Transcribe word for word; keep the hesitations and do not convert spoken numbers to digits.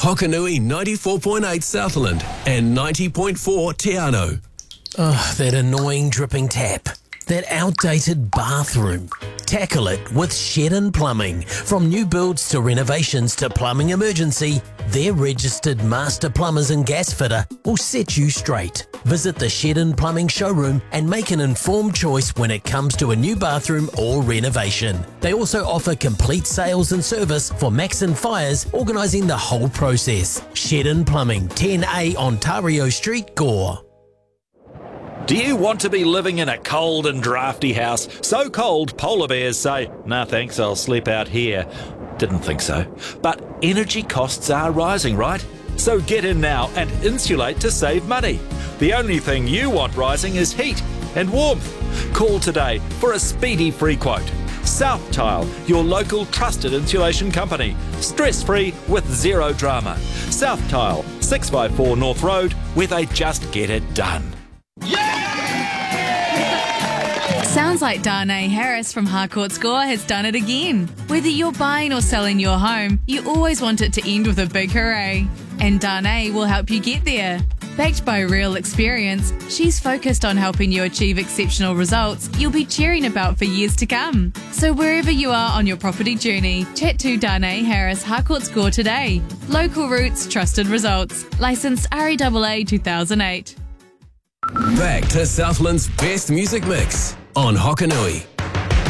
Hokanui ninety-four point eight Southland and ninety point four Te Anau. Oh, that annoying dripping tap. That outdated bathroom. Tackle it with Shedden Plumbing. From new builds to renovations to plumbing emergency, their registered master plumbers and gas fitter will set you straight. Visit the Shedden Plumbing showroom and make an informed choice when it comes to a new bathroom or renovation. They also offer complete sales and service for Maxon Fires, organising the whole process. Shedden Plumbing, ten A Ontario Street, Gore. Do you want to be living in a cold and drafty house? So cold, polar bears say, "Nah thanks, I'll sleep out here." Didn't think so. But energy costs are rising, right? So get in now and insulate to save money. The only thing you want rising is heat and warmth. Call today for a speedy free quote. South Tile, your local trusted insulation company. Stress-free with zero drama. South Tile, six five four North Road, where they just get it done. Sounds like Darnay Harris from Harcourt Score has done it again. Whether you're buying or selling your home, you always want it to end with a big hooray. And Darnay will help you get there. Backed by real experience, she's focused on helping you achieve exceptional results you'll be cheering about for years to come. So wherever you are on your property journey, chat to Darnay Harris Harcourt Score today. Local roots, trusted results. Licensed R A A A two thousand eight. Back to Southland's best music mix on Hokanui.